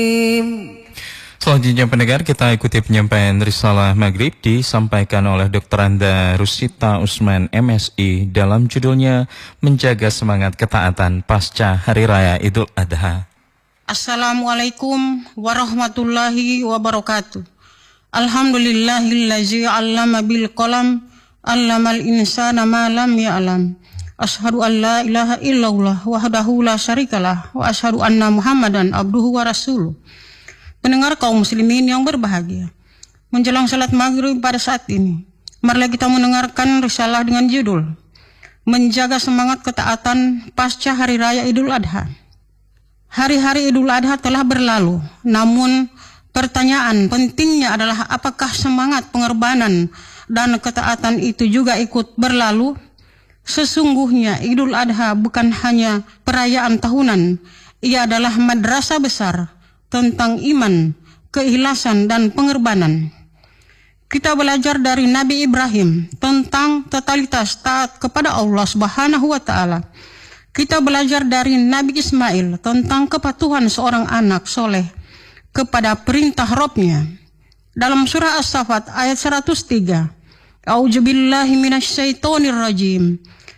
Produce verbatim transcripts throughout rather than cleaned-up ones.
Selanjutnya pendengar, kita ikuti penyampaian Risalah Maghrib disampaikan oleh Doktor Anda Rusita Usman M Si dalam judulnya Menjaga Semangat Ketaatan Pasca Hari Raya Idul Adha. Assalamualaikum warahmatullahi wabarakatuh. Alhamdulillahillazi 'allama bil qalam, 'allamal insana ma lam ya'lam. Asyhadu an la ilaha illallah wahdahu la syarikalah wa asyhadu anna Muhammadan abduhu wa rasuluh. Pendengar kaum muslimin yang berbahagia, menjelang salat maghrib pada saat ini, marilah kita mendengarkan risalah dengan judul Menjaga Semangat Ketaatan Pasca Hari Raya Idul Adha. Hari-hari Idul Adha telah berlalu, namun pertanyaan pentingnya adalah apakah semangat pengorbanan dan ketaatan itu juga ikut berlalu? Sesungguhnya Idul Adha bukan hanya perayaan tahunan, ia adalah madrasah besar tentang iman, keikhlasan, dan pengorbanan. Kita belajar dari Nabi Ibrahim tentang totalitas taat kepada Allah Subhanahu wa Ta'ala. Kita belajar dari Nabi Ismail tentang kepatuhan seorang anak soleh kepada perintah Rabb-Nya. Dalam surah As-Saffat ayat seratus tiga, A'udzubillahi minasyaitonir rajim.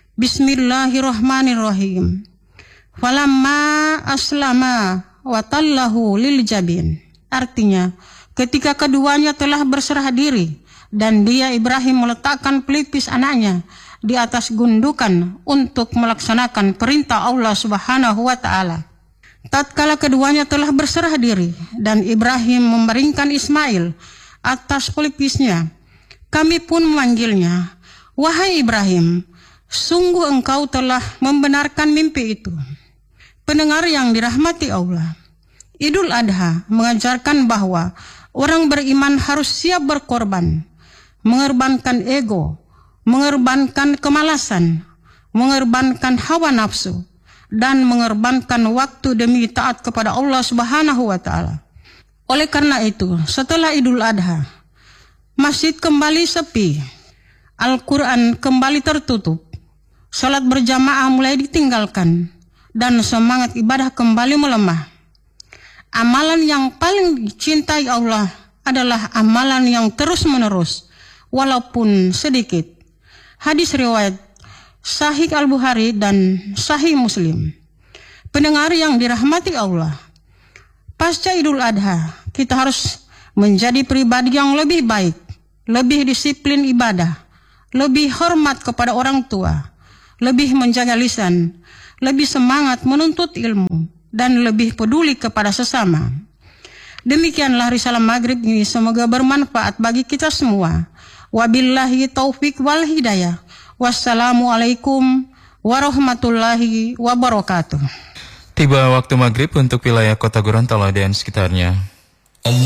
Bismillahirrahmanirrahim. Falamma aslama wa tallahu lil jabin. Artinya, ketika keduanya telah berserah diri dan dia Ibrahim meletakkan pelipis anaknya di atas gundukan untuk melaksanakan perintah Allah Subhanahu wa Ta'ala. Tatkala keduanya telah berserah diri dan Ibrahim memeringkan Ismail atas pelipisnya, kami pun memanggilnya, "Wahai Ibrahim, sungguh engkau telah membenarkan mimpi itu." Pendengar yang dirahmati Allah, Idul Adha mengajarkan bahwa orang beriman harus siap berkorban, mengorbankan ego, mengorbankan kemalasan, mengorbankan hawa nafsu, dan mengorbankan waktu demi taat kepada Allah Subhanahu wa Ta'ala. Oleh karena itu, setelah Idul Adha, masjid kembali sepi, Al-Quran kembali tertutup, salat berjamaah mulai ditinggalkan, dan semangat ibadah kembali melemah. Amalan yang paling dicintai Allah adalah amalan yang terus-menerus, walaupun sedikit. Hadis riwayat Sahih Al-Bukhari dan Sahih Muslim. Pendengar yang dirahmati Allah, pasca Idul Adha, kita harus menjadi pribadi yang lebih baik, lebih disiplin ibadah, lebih hormat kepada orang tua, lebih menjaga lisan, lebih semangat menuntut ilmu, dan lebih peduli kepada sesama. Demikianlah risalah maghrib ini, semoga bermanfaat bagi kita semua. Wabillahi taufik wal hidayah. Wassalamualaikum warahmatullahi wabarakatuh. Tiba waktu maghrib untuk wilayah Kota Gorontalo dan sekitarnya.